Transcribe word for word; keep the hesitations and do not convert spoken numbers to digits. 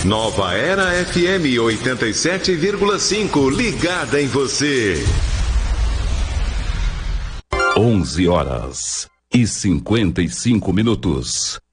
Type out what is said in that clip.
Nova Era F M oitenta e sete vírgula cinco, ligada em você. onze horas e cinquenta e cinco minutos.